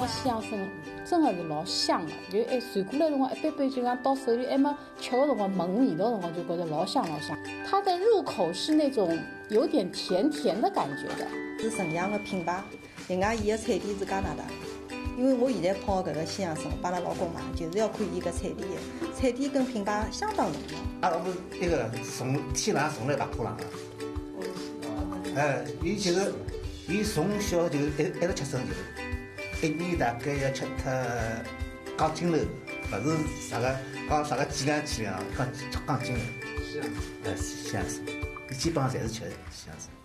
西洋参真的是老香的，就传过来辰光，一般般就讲到手里还没吃的辰光，闻味道的辰光就觉得老香老香。它的入口是那种有点甜甜的感觉的， 是城阳的品牌。另外，伊的产地是加拿大。因为我现在泡搿个西洋参，帮阿拉老公嘛，就是要看伊个产地的，产地跟品牌相当重要。 阿拉不是一个从天上送来大波浪的，伊就是伊从小就一直吃生球，一年大概要吃脱钢筋头，不是啥个剂量，钢筋头。西洋参，西洋参，基本上侪是吃西洋参。